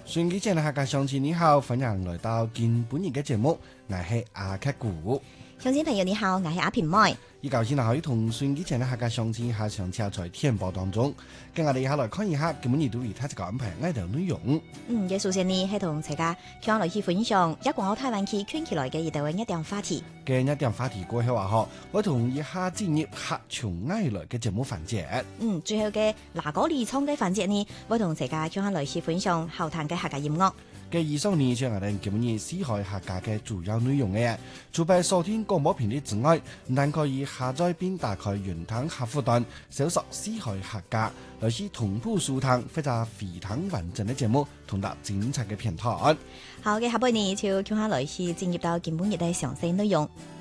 順機前嘅客家鄉親你好，歡迎來到今本日嘅節目，我係阿克古。 鄉親朋友你好，我係阿平妹。 依舊先可以同順機前嘅客家鄉親下上車在天報當中，跟我哋一下來看一下今本日對於他一個安排呢條內容。 嘅首先呢係同大家向來去分享一廣澳台灣區圈起來嘅一條一點話題。 嘅一點話題過後話嗬，我同一下進入客從外來嘅節目環節。 最後嘅嗱嗰離創嘅環節呢，我同大家向來去分享後談嘅客家音樂。 嘅以上呢，就係我哋今日四海客家嘅主要內容嘅。除咗收聽廣播頻率之外，但可以下載並打開雲端客戶端，搜索四海客家，來是同步收聽或者非常完整嘅節目，同埋精彩嘅片段。 好嘅，下半年就向來去進入到今本日嘅詳細內容。